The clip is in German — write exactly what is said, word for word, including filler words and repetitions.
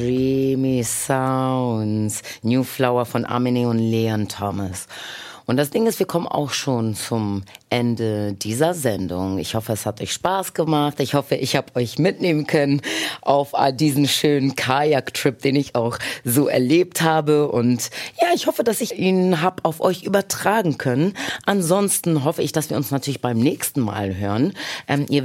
Dreamy Sounds, New Flower von Amine und Leon Thomas. Und das Ding ist, wir kommen auch schon zum Ende dieser Sendung. Ich hoffe, es hat euch Spaß gemacht. Ich hoffe, ich habe euch mitnehmen können auf diesen schönen Kajak-Trip, den ich auch so erlebt habe. Und ja, ich hoffe, dass ich ihn hab auf euch übertragen können. Ansonsten hoffe ich, dass wir uns natürlich beim nächsten Mal hören. Ähm, ihr